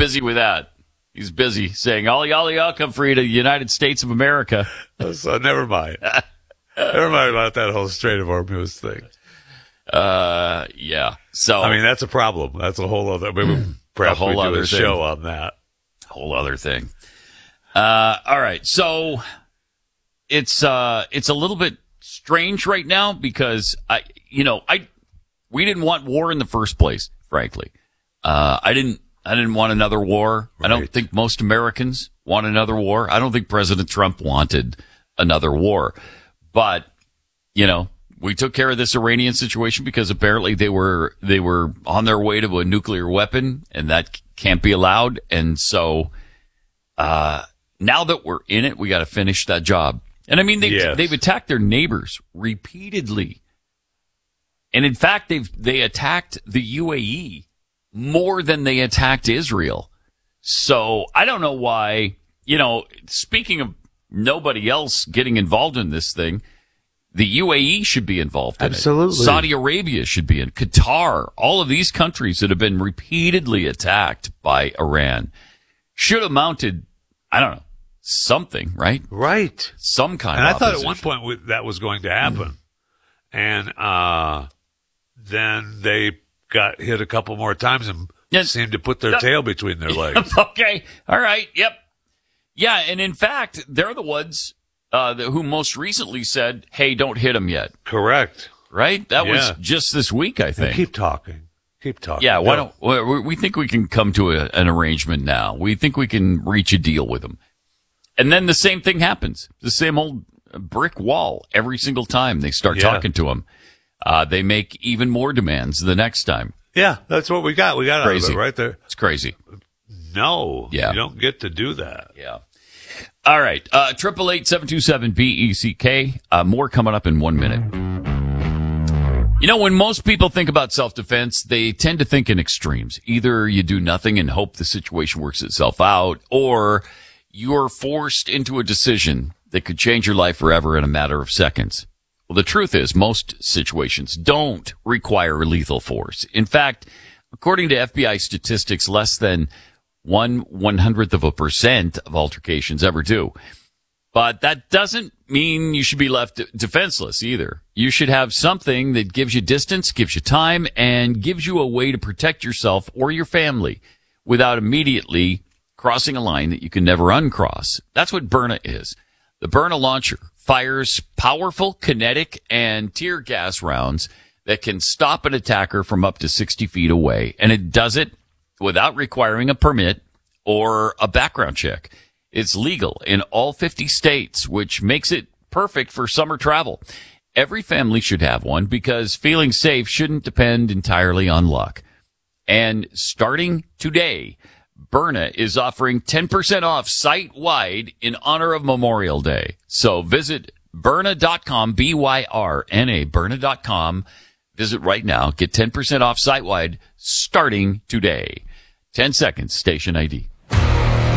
busy with that. He's busy saying, all y'all come free to the United States of America. So never mind. Never mind about that whole Strait of Hormuz thing. Yeah. So I mean, that's a problem. That's a whole other. Maybe perhaps we do a show on that. Whole other thing. All right. So it's a little bit strange right now because we didn't want war in the first place, frankly. I didn't want another war. Right. I don't think most Americans want another war. I don't think President Trump wanted another war. But, we took care of this Iranian situation because apparently they were on their way to a nuclear weapon, and that can't be allowed. And so now that we're in it, we got to finish that job. And I mean, they've attacked their neighbors repeatedly. And in fact, they attacked the UAE more than they attacked Israel. So I don't know why, speaking of nobody else getting involved in this thing, the UAE should be involved in it. Absolutely. Saudi Arabia should be in. Qatar, all of these countries that have been repeatedly attacked by Iran should have mounted, I don't know, something, right? Right. Some kind of opposition. And I thought at one point that was going to happen. And then they got hit a couple more times and seemed to put their tail between their legs. Okay. All right. Yep. Yeah. And in fact, they're the ones who most recently said, hey, don't hit them yet. Correct. Right? That was just this week, I think. Keep talking. Yeah. Why don't we think we can come to an arrangement now? We think we can reach a deal with them. And then the same thing happens. The same old brick wall every single time they start talking to them. They make even more demands the next time. Yeah, that's what we got. We got crazy. Out of it right there. It's crazy. No, you don't get to do that. Yeah. All right. 888-727-BECK. More coming up in 1 minute. When most people think about self-defense, they tend to think in extremes. Either you do nothing and hope the situation works itself out, or you're forced into a decision that could change your life forever in a matter of seconds. Well, the truth is most situations don't require lethal force. In fact, according to FBI statistics, less than 1/100% of altercations ever do. But that doesn't mean you should be left defenseless either. You should have something that gives you distance, gives you time, and gives you a way to protect yourself or your family without immediately crossing a line that you can never uncross. That's what Byrna is. The Byrna launcher fires powerful kinetic and tear gas rounds that can stop an attacker from up to 60 feet away. And it does it without requiring a permit or a background check. It's legal in all 50 states, which makes it perfect for summer travel. Every family should have one because feeling safe shouldn't depend entirely on luck. And starting today, Byrna is offering 10% off site-wide in honor of Memorial Day. So visit Byrna.com, B-Y-R-N-A, Byrna.com. Visit right now. Get 10% off site-wide starting today. 10 seconds, station ID.